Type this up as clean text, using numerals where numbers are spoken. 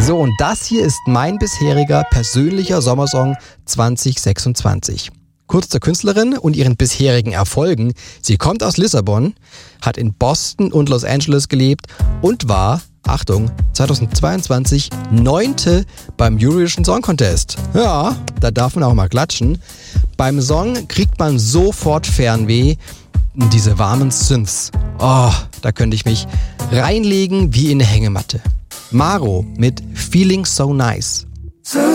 So, und das hier ist mein bisheriger persönlicher Sommersong 2026. Kurz zur Künstlerin und ihren bisherigen Erfolgen. Sie kommt aus Lissabon, hat in Boston und Los Angeles gelebt und war, Achtung, 2022 9. beim Eurovision Song Contest. Ja, da darf man auch mal klatschen. Beim Song kriegt man sofort Fernweh. Und diese warmen Synths, oh, da könnte ich mich reinlegen wie in eine Hängematte. Maro mit Feeling So Nice.